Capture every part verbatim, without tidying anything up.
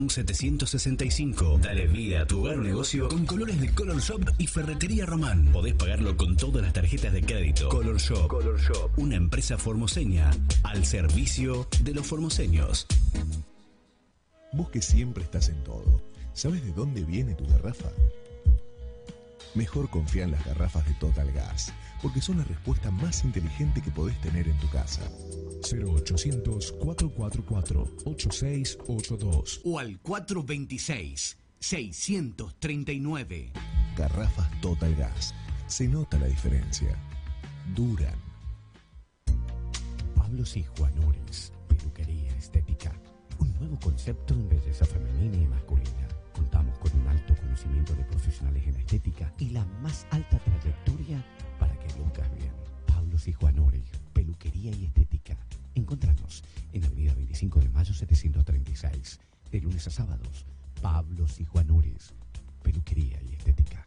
setecientos sesenta y cinco. Dale vida a tu hogar o negocio con colores de Color Shop y Ferretería Román. Podés pagarlo con todas las tarjetas de crédito. Color Shop. Color Shop. Una empresa formoseña al servicio de los formoseños. Vos que siempre estás en todo, ¿sabes de dónde viene tu garrafa? Mejor confía en las garrafas de Total Gas, porque son la respuesta más inteligente que podés tener en tu casa. cero ochocientos, cuatrocientos cuarenta y cuatro, ochenta y seis ochenta y dos O al cuatro veintiséis, seiscientos treinta y nueve. Garrafas Total Gas. Se nota la diferencia. Duran. Pablos y Juanores, peluquería estética. Un nuevo concepto en belleza femenina y masculina. Contamos con un alto conocimiento de profesionales en la estética y la más alta trayectoria para que luzcas bien. Pablos y Juanores, peluquería y estética. Encontranos en Avenida veinticinco de mayo setecientos treinta y seis, de lunes a sábados. Pablos y Juanores, peluquería y estética.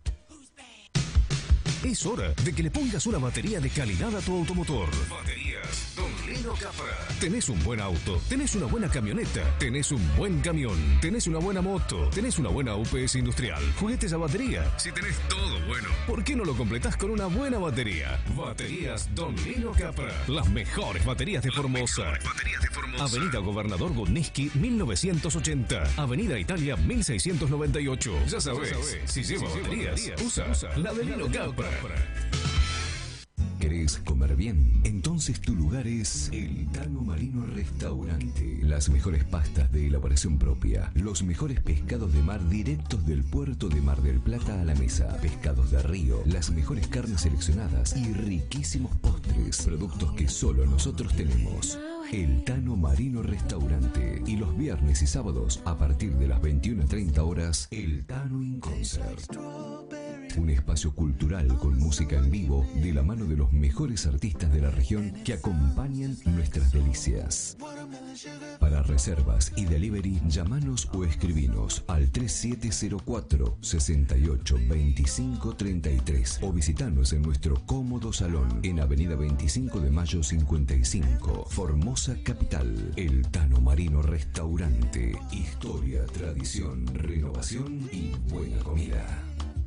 Es hora de que le pongas una batería de calidad a tu automotor. Baterías Don Lino Capra. Tenés un buen auto, tenés una buena camioneta, tenés un buen camión, tenés una buena moto, tenés una buena U P S industrial, juguetes a batería. Si tenés todo bueno, ¿por qué no lo completás con una buena batería? Baterías Don Lino Capra. Las mejores baterías de Formosa. Las mejores baterías de Formosa. Avenida Gobernador Godniski mil novecientos ochenta. Avenida Italia mil seiscientos noventa y ocho. Ya sabés, ya sabés si lleva si baterías, baterías, usa, usa la de Lino Capra. ¿Querés comer bien? Entonces tu lugar es el Tano Marino Restaurante. Las mejores pastas de elaboración propia, los mejores pescados de mar directos del puerto de Mar del Plata a la mesa, pescados de río, las mejores carnes seleccionadas y riquísimos postres, productos que solo nosotros tenemos. El Tano Marino Restaurante. Y los viernes y sábados, a partir de las veintiuna treinta horas, el Tano in Concert. Un espacio cultural con música en vivo de la mano de los mejores artistas de la región que acompañan nuestras delicias. Para reservas y delivery, llamanos o escribinos al tres siete cero cuatro, seis ocho dos cinco tres tres o visitanos en nuestro cómodo salón en Avenida veinticinco de mayo cincuenta y cinco, Formosa Capital. El Tano Marino Restaurante. Historia, tradición, renovación y buena comida.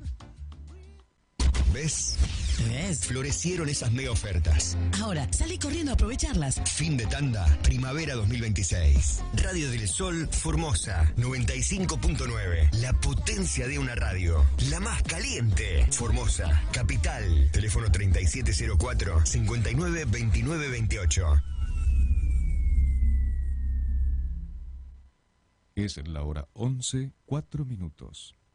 ¿Ves? ¿Ves? Florecieron esas mega ofertas. Ahora, salí corriendo a aprovecharlas. Fin de tanda, primavera dos mil veintiséis. Radio del Sol, Formosa, noventa y cinco punto nueve. La potencia de una radio. La más caliente. Formosa, capital. Teléfono treinta y siete cero cuatro, cincuenta y nueve veintinueve veintiocho. Es la hora once, cuatro minutos.